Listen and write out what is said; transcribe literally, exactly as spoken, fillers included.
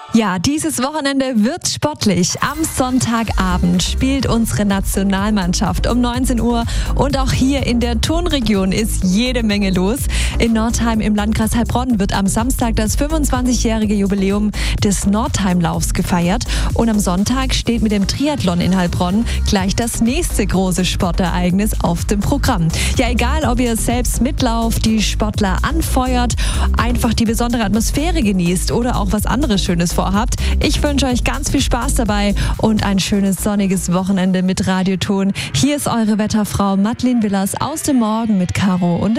Ja, dieses Wochenende wird sportlich. Am Sonntagabend spielt unsere Nationalmannschaft um neunzehn Uhr und auch hier in der Turnregion ist jede Menge los. In Nordheim im Landkreis Heilbronn wird am Samstag das fünfundzwanzigjährige Jubiläum des Nordheimlaufs gefeiert und am Sonntag steht mit dem Triathlon in Heilbronn gleich das nächste große Sportereignis auf dem Programm. Ja, egal, ob ihr selbst mitlauft, die Sportler anfeuert, einfach die besondere Atmosphäre genießt oder auch was anderes Schönes vorhabt. Ich wünsche euch ganz viel Spaß dabei und ein schönes sonniges Wochenende mit Radioton. Hier ist eure Wetterfrau Madeleine Willers aus dem Morgen mit Caro und